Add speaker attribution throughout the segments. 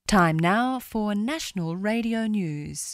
Speaker 1: Time now for National Radio News.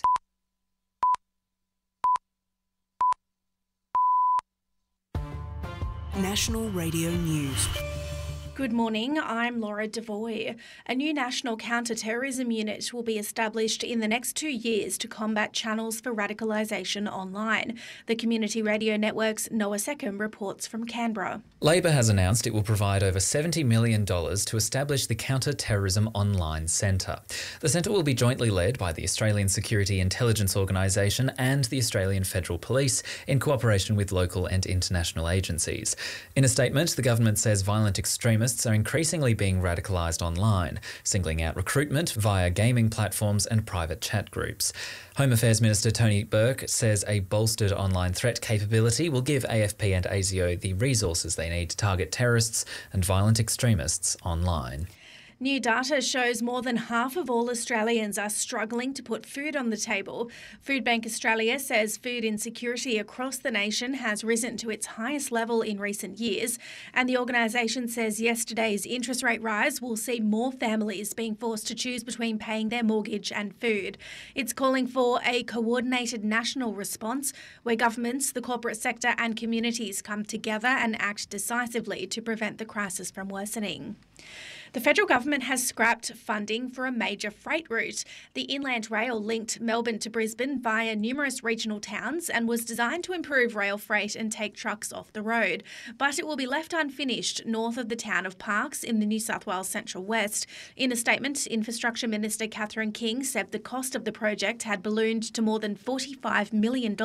Speaker 2: National Radio News.
Speaker 3: Good morning, I'm Laura Devoy. A new national counter-terrorism unit will be established in the next 2 years to combat channels for radicalisation online. The Community Radio Network's Noah Seckham reports from Canberra.
Speaker 4: Labor has announced it will provide over $70 million to establish the Counter-Terrorism Online Centre. The centre will be jointly led by the Australian Security Intelligence Organisation and the Australian Federal Police in cooperation with local and international agencies. In a statement, the government says violent extremists are increasingly being radicalised online, singling out recruitment via gaming platforms and private chat groups. Home Affairs Minister Tony Burke says a bolstered online threat capability will give AFP and ASIO the resources they need to target terrorists and violent extremists online.
Speaker 3: New data shows more than half of all Australians are struggling to put food on the table. Foodbank Australia says food insecurity across the nation has risen to its highest level in recent years, and the organisation says yesterday's interest rate rise will see more families being forced to choose between paying their mortgage and food. It's calling for a coordinated national response where governments, the corporate sector and communities come together and act decisively to prevent the crisis from worsening. The federal government has scrapped funding for a major freight route. The Inland Rail linked Melbourne to Brisbane via numerous regional towns and was designed to improve rail freight and take trucks off the road. But it will be left unfinished north of the town of Parkes in the New South Wales Central West. In a statement, Infrastructure Minister Catherine King said the cost of the project had ballooned to more than $45 million,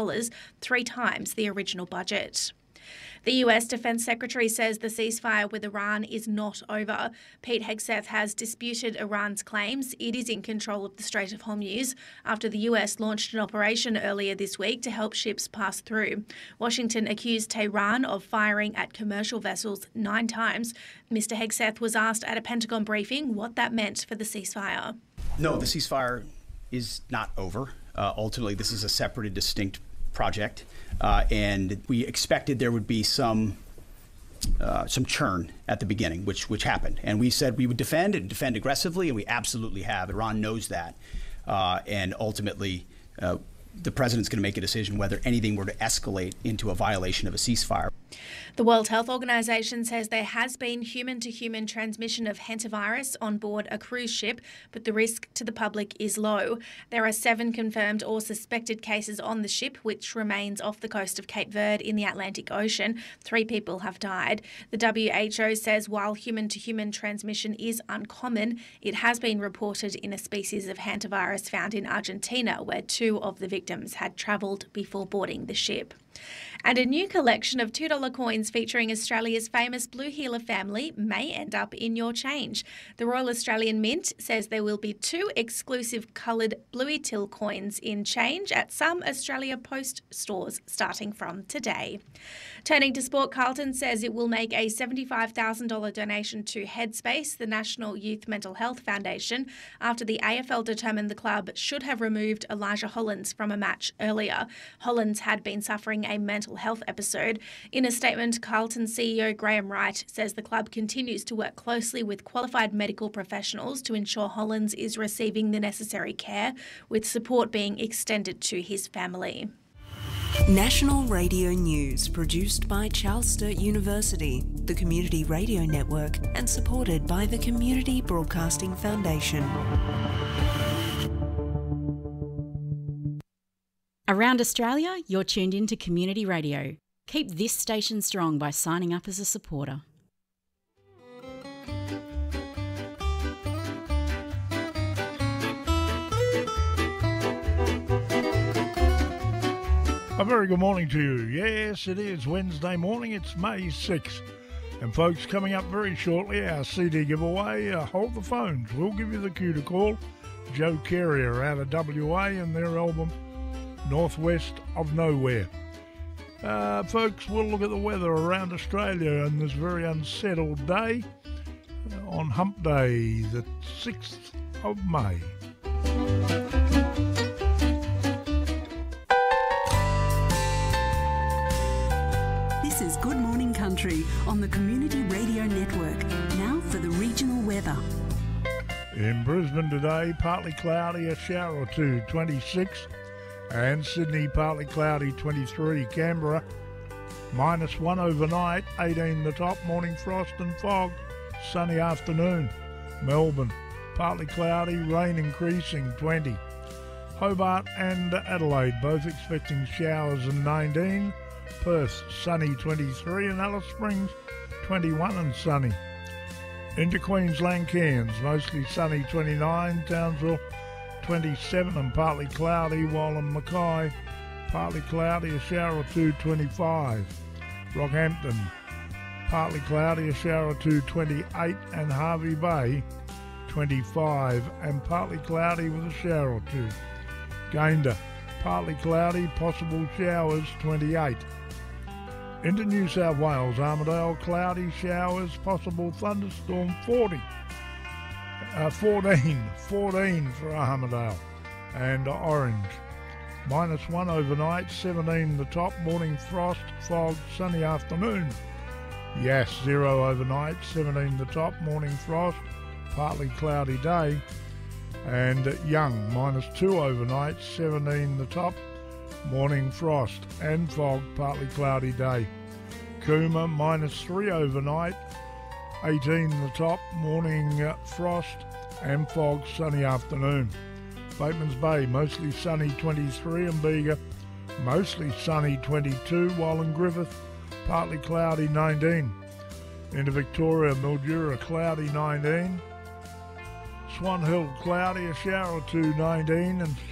Speaker 3: 3 times the original budget. The US Defence Secretary says the ceasefire with Iran is not over. Pete Hegseth has disputed Iran's claims it is in control of the Strait of Hormuz after the US launched an operation earlier this week to help ships pass through. Washington accused Tehran of firing at commercial vessels 9 times. Mr. Hegseth was asked at a Pentagon briefing what that meant for the ceasefire.
Speaker 5: No, the ceasefire is not over. Ultimately, this is a separate and distinct project, and we expected there would be some churn at the beginning, which happened. And we said we would defend aggressively, and we absolutely have. Iran knows that, and ultimately, the president's going to make a decision whether anything were to escalate into a violation of a ceasefire.
Speaker 3: The World Health Organization says there has been human-to-human transmission of hantavirus on board a cruise ship, but the risk to the public is low. There are 7 confirmed or suspected cases on the ship, which remains off the coast of Cape Verde in the Atlantic Ocean. 3 people have died. The WHO says while human-to-human transmission is uncommon, it has been reported in a species of hantavirus found in Argentina, where 2 of the victims had travelled before boarding the ship. And a new collection of $2 coins featuring Australia's famous Blue Heeler family may end up in your change. The Royal Australian Mint says there will be 2 exclusive coloured Bluey Till coins in change at some Australia Post stores starting from today. Turning to sport, Carlton says it will make a $75,000 donation to Headspace, the National Youth Mental Health Foundation, after the AFL determined the club should have removed Elijah Hollands from a match earlier. Hollands had been suffering a mental health episode. In a statement, Carlton CEO Graham Wright says the club continues to work closely with qualified medical professionals to ensure Hollands is receiving the necessary care, with support being extended to his family.
Speaker 2: National Radio News, produced by Charles Sturt University, the Community Radio Network, and supported by the Community Broadcasting Foundation.
Speaker 6: Around Australia, you're tuned in to Community Radio. Keep this station strong by signing up as a supporter.
Speaker 7: A very good morning to you. Yes, it is Wednesday morning. It's May 6th. And folks, coming up very shortly, our CD giveaway. Hold the phones. We'll give you the cue to call. Joe Carrier out of WA and their album Northwest of Nowhere. Folks, we'll look at the weather around Australia on this very unsettled day on Hump Day, the 6th of May.
Speaker 2: This is Good Morning Country on the Community Radio Network. Now for the regional weather.
Speaker 7: In Brisbane today, partly cloudy, a shower or two, 26. And Sydney, partly cloudy, 23. Canberra, -1 overnight, 18 the top, morning frost and fog, sunny afternoon. Melbourne, partly cloudy, rain increasing, 20. Hobart and Adelaide, both expecting showers and 19. Perth, sunny, 23, and Alice Springs, 21 and sunny. Into Queensland, Cairns, mostly sunny, 29. Townsville, 27 and partly cloudy, while in Mackay, partly cloudy, a shower or two, 25. Rockhampton, partly cloudy, a shower or two, 28, and Hervey Bay, 25, and partly cloudy with a shower or two. Gayndah, partly cloudy, possible showers, 28. Into New South Wales, Armidale, cloudy, showers, possible thunderstorm, 14 for Armidale. And Orange, -1 overnight, 17 the top, morning frost, fog, sunny afternoon. Yass, 0 overnight, 17 the top, morning frost, partly cloudy day. And Young, -2 overnight, 17 the top, morning frost and fog, partly cloudy day. Cooma, -3 overnight, 18 the top, morning frost and fog, sunny afternoon. Bateman's Bay, mostly sunny, 23, and Bega, mostly sunny, 22, while in Griffith, partly cloudy, 19. Into Victoria, Mildura, cloudy, 19. Swan Hill, cloudy, a shower or two, 19, and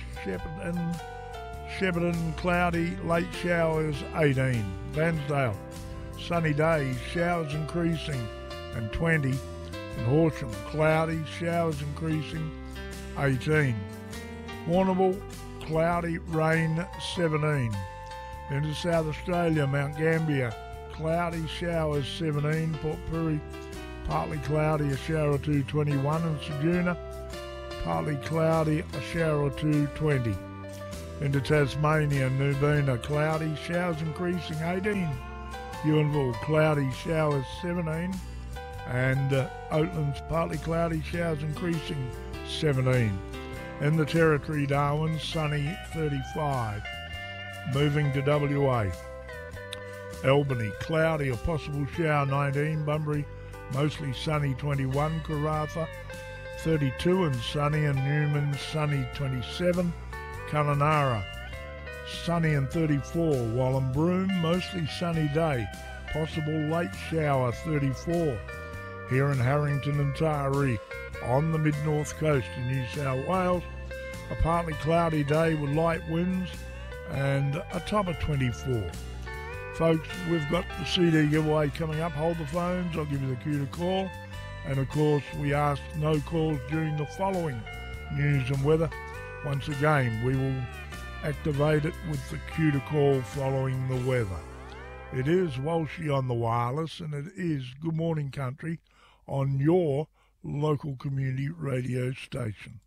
Speaker 7: Shepparton, cloudy, late showers, 18. Vansdale, sunny days, showers increasing, and 20. And Horsham, cloudy, showers increasing, 18. Warrnambool, cloudy, rain, 17. Into South Australia, Mount Gambier, cloudy, showers, 17. Port Pirie, partly cloudy, a shower or two, 21. And Ceduna, partly cloudy, a shower or two, 20. Into Tasmania, Nubina, cloudy, showers increasing, 18. Ewanville, cloudy, showers, 17. And Oatlands, partly cloudy, showers increasing, 17. In the Territory, Darwin, sunny, 35. Moving to WA. Albany, cloudy, a possible shower, 19. Bunbury, mostly sunny, 21. Karratha, 32 and sunny. And Newman, sunny, 27. Kununurra, sunny and 34. While in Broome, mostly sunny day. Possible late shower, 34. Here in Harrington and Taree, on the mid-north coast in New South Wales, a partly cloudy day with light winds and a top of 24. Folks, we've got the CD giveaway coming up. Hold the phones, I'll give you the cue to call. And of course, we ask no calls during the following news and weather. Once again, we will activate it with the cue to call following the weather. It is Walshy on the wireless, and it is Good Morning Country on your local community radio station.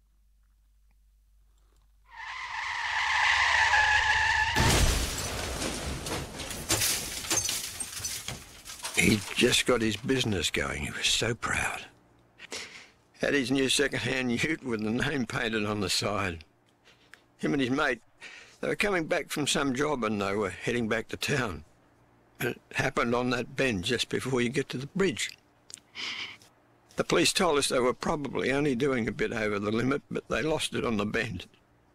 Speaker 8: He just got his business going. He was so proud. Had his new second-hand ute with the name painted on the side. Him and his mate, they were coming back from some job and they were heading back to town. And it happened on that bend just before you get to the bridge. The police told us they were probably only doing a bit over the limit, but they lost it on the bend.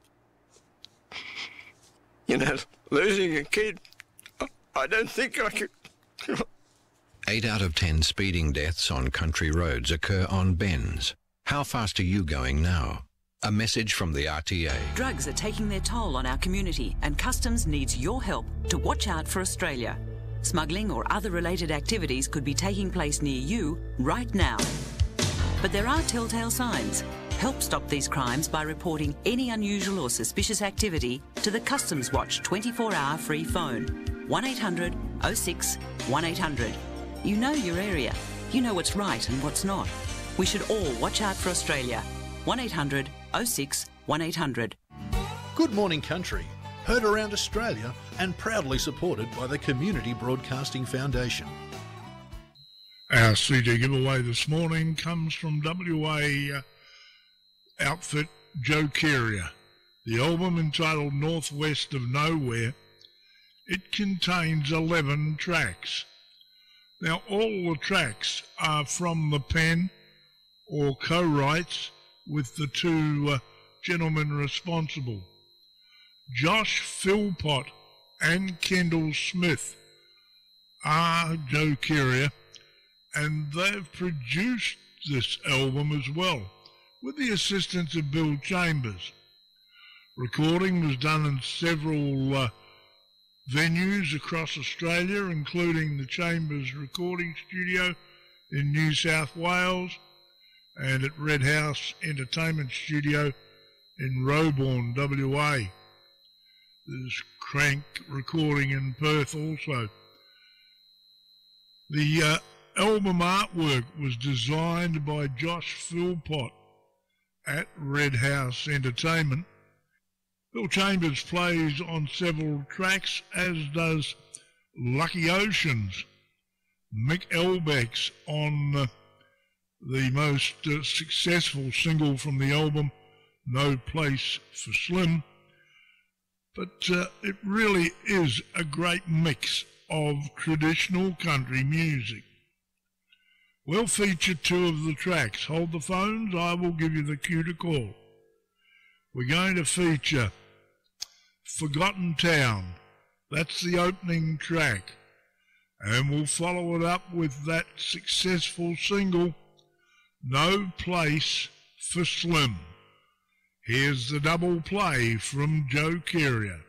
Speaker 8: You know, losing a kid, I don't think I could...
Speaker 9: 8 out of 10 speeding deaths on country roads occur on bends. How fast are you going now? A message from the RTA.
Speaker 10: Drugs are taking their toll on our community, and Customs needs your help to watch out for Australia. Smuggling or other related activities could be taking place near you right now. But there are telltale signs. Help stop these crimes by reporting any unusual or suspicious activity to the Customs Watch 24-hour free phone. 1800 06 1800. You know your area. You know what's right and what's not. We should all watch out for Australia. 1800 06 1800.
Speaker 11: Good Morning Country, heard around Australia and proudly supported by the Community Broadcasting Foundation.
Speaker 7: Our CD giveaway this morning comes from WA outfit Joe Carrier. The album, entitled Northwest of Nowhere, it contains 11 tracks. Now, all the tracks are from the pen or co-writes with the two gentlemen responsible. Josh Philpott and Kendall Smith are Joe Carrier, and they've produced this album as well, with the assistance of Bill Chambers. Recording was done in several venues across Australia, including the Chambers Recording Studio in New South Wales and at Red House Entertainment Studio in Roebourne, WA. There's Crank Recording in Perth also. The album artwork was designed by Josh Philpott at Red House Entertainment. Bill Chambers plays on several tracks, as does Lucky Oceans. Mick Elbeck's on the most successful single from the album, No Place for Slim. But it really is a great mix of traditional country music. We'll feature two of the tracks. Hold the phones, I will give you the cue to call. We're going to feature Forgotten Town. That's the opening track. And we'll follow it up with that successful single, No Place for Slim. Here's the double play from Joe Carrier.